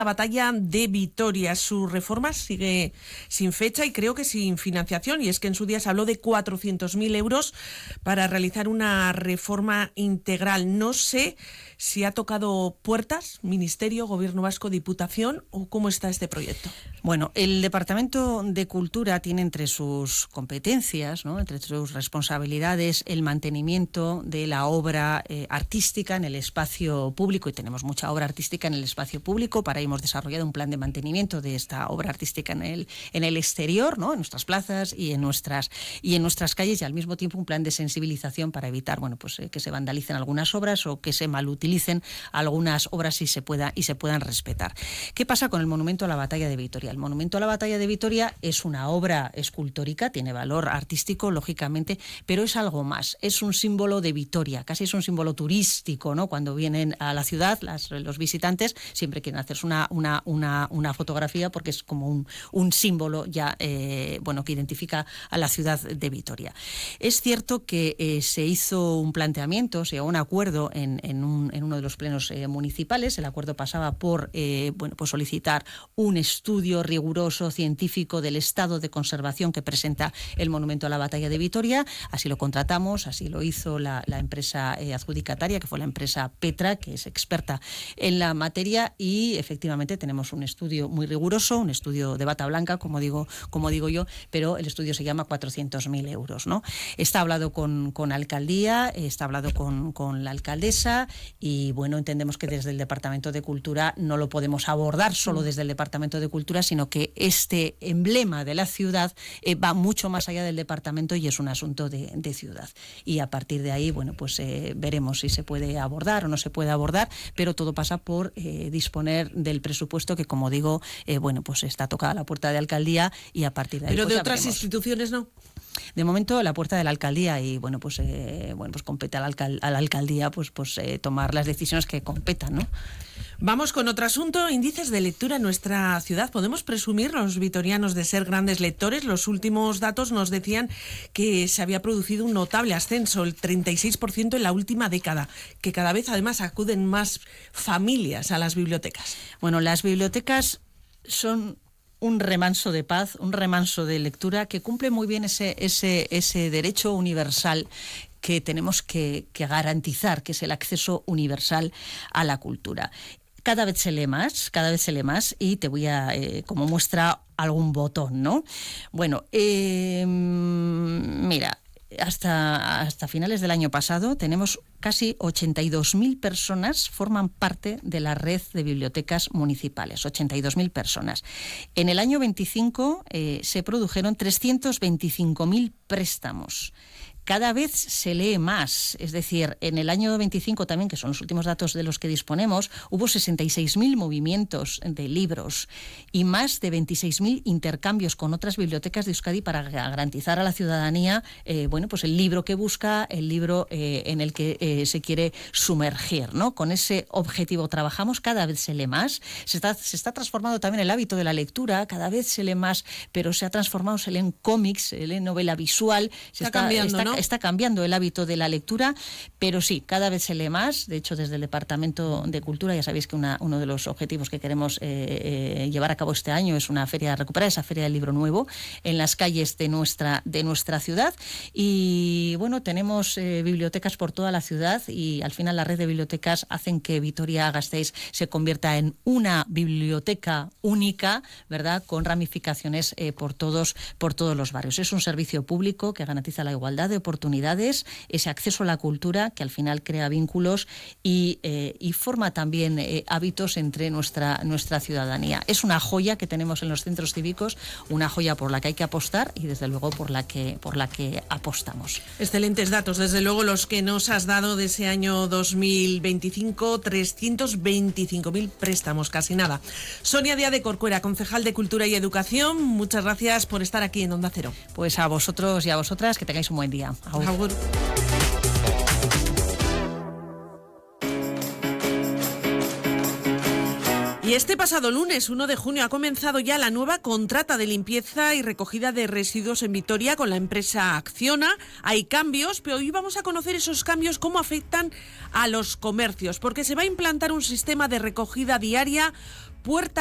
La batalla de Vitoria, su reforma sigue sin fecha y creo que sin financiación, y es que en su día se habló de 400.000 euros para realizar una reforma integral. No sé si ha tocado puertas, Ministerio, Gobierno Vasco, Diputación, o cómo está este proyecto. Bueno, el Departamento de Cultura tiene entre sus competencias, ¿no?, entre sus responsabilidades, el mantenimiento de la obra artística en el espacio público, y tenemos mucha obra artística en el espacio público. Para ello hemos desarrollado un plan de mantenimiento de esta obra artística en el exterior, ¿no?, en nuestras plazas y en nuestras calles, y al mismo tiempo un plan de sensibilización para evitar, bueno, pues que se vandalicen algunas obras o que se malutilicen algunas obras y se puedan respetar. ¿Qué pasa con el Monumento a la Batalla de Vitoria? El Monumento a la Batalla de Vitoria es una obra escultórica, tiene valor artístico, lógicamente, pero es algo más. Es un símbolo de Vitoria, casi es un símbolo turístico, ¿no? Cuando vienen a la ciudad, los visitantes siempre quieren hacerse una fotografía porque es como un símbolo ya, bueno, que identifica a la ciudad de Vitoria. Es cierto que se hizo un planteamiento, se llegó a un acuerdo en uno de los plenos municipales. El acuerdo pasaba por bueno, pues solicitar un estudio riguroso, científico, del estado de conservación que presenta el Monumento a la Batalla de Vitoria. Así lo contratamos, así lo hizo la empresa adjudicataria, que fue la empresa Petra, que es experta en la materia, y efectivamente tenemos un estudio muy riguroso, un estudio de bata blanca, como digo yo, pero el estudio se llama 400.000 euros, ¿no? Está hablado con alcaldía, está hablado con la alcaldesa, y bueno, entendemos que desde el Departamento de Cultura no lo podemos abordar solo desde el Departamento de Cultura, sino que este emblema de la ciudad va mucho más allá del departamento y es un asunto de ciudad. Y a partir de ahí, bueno, pues veremos si se puede abordar o no se puede abordar, pero todo pasa por disponer del presupuesto que, como digo, bueno, pues está tocada la puerta de alcaldía, y a partir de ahí... Pero pues de otras instituciones no. De momento la puerta de la alcaldía, y bueno, pues compete a la alcaldía pues tomar las decisiones que competan, ¿no? Vamos con otro asunto, índices de lectura en nuestra ciudad. ¿Podemos presumir los vitorianos de ser grandes lectores? Los últimos datos nos decían que se había producido un notable ascenso, el 36% en la última década, que cada vez además acuden más familias a las bibliotecas. Bueno, las bibliotecas son un remanso de paz, un remanso de lectura que cumple muy bien ese derecho universal que tenemos que garantizar, que es el acceso universal a la cultura. Cada vez se lee más, y te voy a, como muestra, algún botón, ¿no? Bueno, mira, hasta finales del año pasado tenemos casi 82.000 personas forman parte de la red de bibliotecas municipales, 82.000 personas. En el año 25 se produjeron 325.000 préstamos. Cada vez se lee más, es decir, en el año 25 también, que son los últimos datos de los que disponemos, hubo 66.000 movimientos de libros y más de 26.000 intercambios con otras bibliotecas de Euskadi para garantizar a la ciudadanía, bueno, pues el libro que busca, el libro en el que se quiere sumergir, ¿no? Con ese objetivo trabajamos. Cada vez se lee más, se está transformando también el hábito de la lectura, cada vez se lee más, pero se ha transformado, se leen cómics, se lee novela visual, está cambiando el hábito de la lectura, pero sí, cada vez se lee más. De hecho, desde el Departamento de Cultura, ya sabéis que uno de los objetivos que queremos llevar a cabo este año es recuperar esa feria del libro nuevo en las calles de nuestra ciudad. Y bueno, tenemos bibliotecas por toda la ciudad, y al final la red de bibliotecas hacen que Vitoria-Gasteiz se convierta en una biblioteca única, ¿verdad?, con ramificaciones por todos los barrios. Es un servicio público que garantiza la igualdad de oportunidades, ese acceso a la cultura que al final crea vínculos y forma también hábitos entre nuestra ciudadanía. Es una joya que tenemos en los centros cívicos, una joya por la que hay que apostar y desde luego por la que apostamos. Excelentes datos, desde luego, los que nos has dado de ese año 2025, 325.000 préstamos, casi nada. Sonia Díaz de Corcuera, concejal de Cultura y Educación, muchas gracias por estar aquí en Onda Cero. Pues a vosotros y a vosotras, que tengáis un buen día. Agur. Y este pasado lunes, 1 de junio, ha comenzado ya la nueva contrata de limpieza y recogida de residuos en Vitoria con la empresa Acciona. Hay cambios, pero hoy vamos a conocer esos cambios, cómo afectan a los comercios, porque se va a implantar un sistema de recogida diaria Puerta